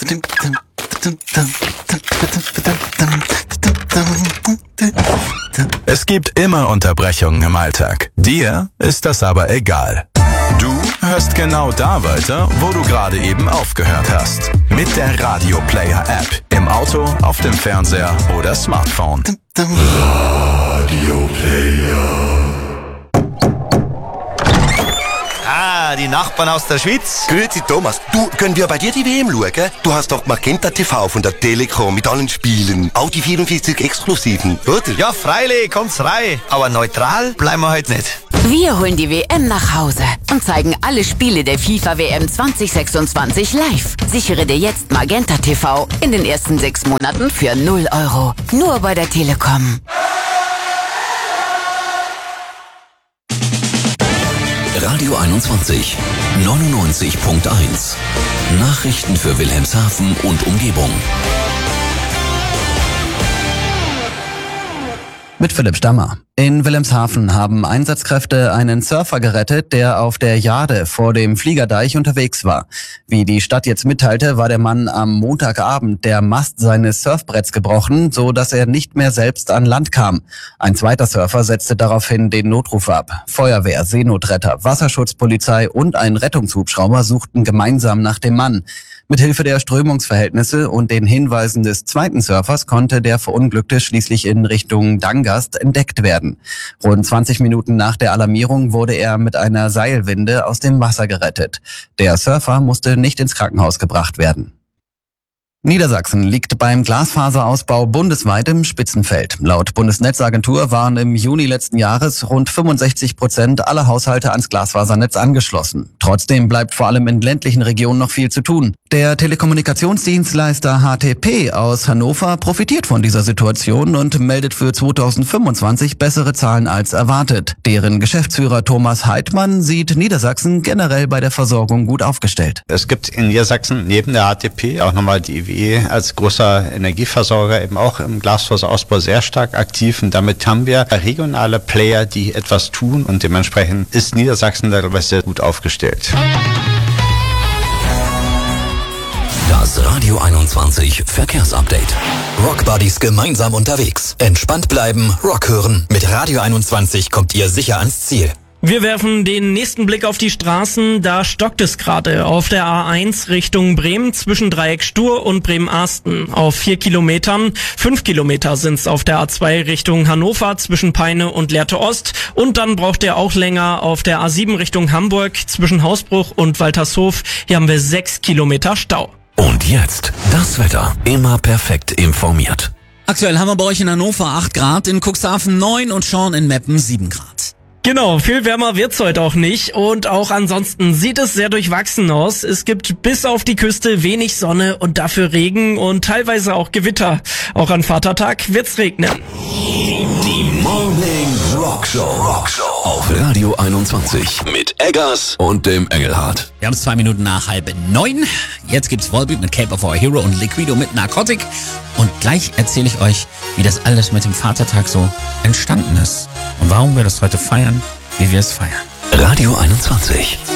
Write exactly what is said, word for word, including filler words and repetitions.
Es gibt immer Unterbrechungen im Alltag. Dir ist das aber egal. Du hörst genau da weiter, wo du gerade eben aufgehört hast. Mit der Radio Player App. Im Auto, auf dem Fernseher oder Smartphone. Radio Player. Ah, die Nachbarn aus der Schweiz. Grüezi Thomas, du, können wir bei dir die W M schauen? Du hast doch Magenta T V von der Telekom mit allen Spielen. Auch die vierundvierzig Exklusiven, oder? Ja, freilich, kommt's rein. Aber neutral bleiben wir heute nicht. Wir holen die W M nach Hause und zeigen alle Spiele der FIFA W M zwanzig sechsundzwanzig live. Sichere dir jetzt Magenta T V in den ersten sechs Monaten für null Euro. Nur bei der Telekom. Radio einundzwanzig, neunundneunzig Punkt eins. Nachrichten für Wilhelmshaven und Umgebung. Mit Philipp Stammer. In Wilhelmshaven haben Einsatzkräfte einen Surfer gerettet, der auf der Jade vor dem Fliegerdeich unterwegs war. Wie die Stadt jetzt mitteilte, war der Mann am Montagabend der Mast seines Surfbretts gebrochen, so dass er nicht mehr selbst an Land kam. Ein zweiter Surfer setzte daraufhin den Notruf ab. Feuerwehr, Seenotretter, Wasserschutzpolizei und ein Rettungshubschrauber suchten gemeinsam nach dem Mann. Mithilfe der Strömungsverhältnisse und den Hinweisen des zweiten Surfers konnte der Verunglückte schließlich in Richtung Dangast entdeckt werden. Rund zwanzig Minuten nach der Alarmierung wurde er mit einer Seilwinde aus dem Wasser gerettet. Der Surfer musste nicht ins Krankenhaus gebracht werden. Niedersachsen liegt beim Glasfaserausbau bundesweit im Spitzenfeld. Laut Bundesnetzagentur waren im Juni letzten Jahres rund fünfundsechzig Prozent aller Haushalte ans Glasfasernetz angeschlossen. Trotzdem bleibt vor allem in ländlichen Regionen noch viel zu tun. Der Telekommunikationsdienstleister H T P aus Hannover profitiert von dieser Situation und meldet für zweitausendfünfundzwanzig bessere Zahlen als erwartet. Deren Geschäftsführer Thomas Heidmann sieht Niedersachsen generell bei der Versorgung gut aufgestellt. Es gibt in Niedersachsen neben der H T P auch nochmal die I W als großer Energieversorger eben auch im Glasfaserausbau sehr stark aktiv, und damit haben wir regionale Player, die etwas tun, und dementsprechend ist Niedersachsen darüber sehr gut aufgestellt. Das Radio einundzwanzig Verkehrsupdate. Rockbuddies gemeinsam unterwegs. Entspannt bleiben, Rock hören. Mit Radio einundzwanzig kommt ihr sicher ans Ziel. Wir werfen den nächsten Blick auf die Straßen. Da stockt es gerade auf der A eins Richtung Bremen zwischen Dreieck Stur und Bremen-Arsten auf vier Kilometern. Fünf Kilometer sind's auf der A zwei Richtung Hannover zwischen Peine und Lehrte Ost. Und dann braucht ihr auch länger auf der A sieben Richtung Hamburg zwischen Hausbruch und Waltershof. Hier haben wir sechs Kilometer Stau. Und jetzt das Wetter. Immer perfekt informiert. Aktuell haben wir bei euch in Hannover acht Grad, in Cuxhaven neun und Schorn in Meppen sieben Grad. Genau, viel wärmer wird's heute auch nicht, und auch ansonsten sieht es sehr durchwachsen aus. Es gibt bis auf die Küste wenig Sonne und dafür Regen und teilweise auch Gewitter. Auch an Vatertag wird's regnen. Die Morning Rock Show, Rock Show auf Radio einundzwanzig mit Eggers und dem Engelhardt. Wir haben es zwei Minuten nach halb neun. Jetzt gibt's Volbeat mit Cape of Our Hero und Liquido mit Narcotic. Und gleich erzähle ich euch, wie das alles mit dem Vatertag so entstanden ist und warum wir das heute feiern, wie wir es feiern. Radio einundzwanzig.